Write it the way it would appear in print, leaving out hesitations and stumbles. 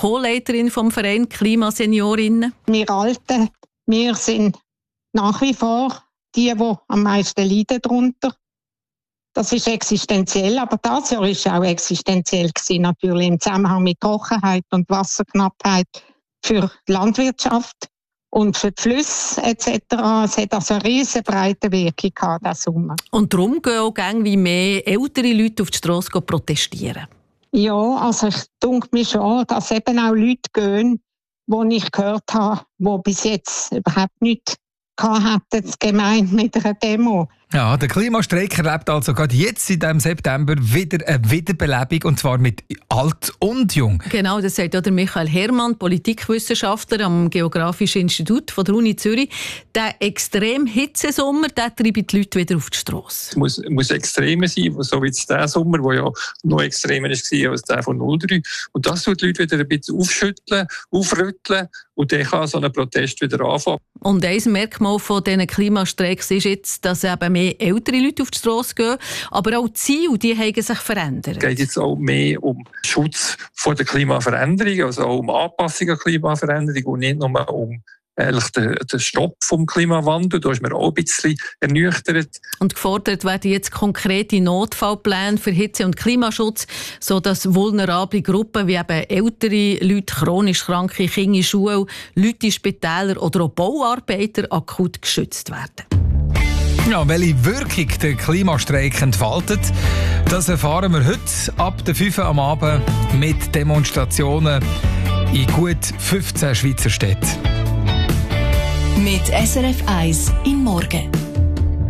Co-Leiterin vom Verein Klimaseniorinnen. Wir Alten, wir sind nach wie vor die am meisten leiden darunter. Das ist existenziell, aber das Jahr war auch existenziell gewesen, natürlich im Zusammenhang mit Trockenheit und Wasserknappheit für die Landwirtschaft und für die Flüsse etc. Es hat also eine riesen breite Wirkung gehabt, diesen Sommer. Und darum gehen auch wie mehr ältere Leute auf die Strasse protestieren? Ja, also ich denke mir schon, dass eben auch Leute gehen, die ich gehört habe, die bis jetzt überhaupt nicht hatten, gemeint mit einer Demo. Ja, der Klimastreik erlebt also gerade jetzt in diesem September wieder eine Wiederbelebung, und zwar mit Alt und Jung. Genau, das sagt auch der Michael Herrmann, Politikwissenschaftler am Geografischen Institut von der Uni Zürich. Der extreme Hitzesommer, der treibt die Leute wieder auf die Strasse. Es muss extremer sein, so wie jetzt der Sommer, der ja noch extremer war als der von 03. Und das tut die Leute wieder ein bisschen aufschütteln, aufrütteln, und dann kann so ein Protest wieder anfangen. Und ein Merkmal von diesen Klimastreiks ist jetzt, dass eben mehr ältere Leute auf die Strasse gehen, aber auch die Ziele, die haben sich verändert. Es geht jetzt auch mehr um Schutz vor der Klimaveränderung, also auch um Anpassung an Klimaveränderung und nicht nur um den Stopp vom Klimawandel. Da ist man auch ein bisschen ernüchtert. Und gefordert werden jetzt konkrete Notfallpläne für Hitze- und Klimaschutz, sodass vulnerable Gruppen wie eben ältere Leute, chronisch kranke Kinder in Schulen, Leute in Spitälern oder auch Bauarbeiter akut geschützt werden. Ja, welche Wirkung der Klimastreik entfaltet, das erfahren wir heute ab der 5 Uhr am Abend mit Demonstrationen in gut 15 Schweizer Städten. Mit SRF 1 im Morgen.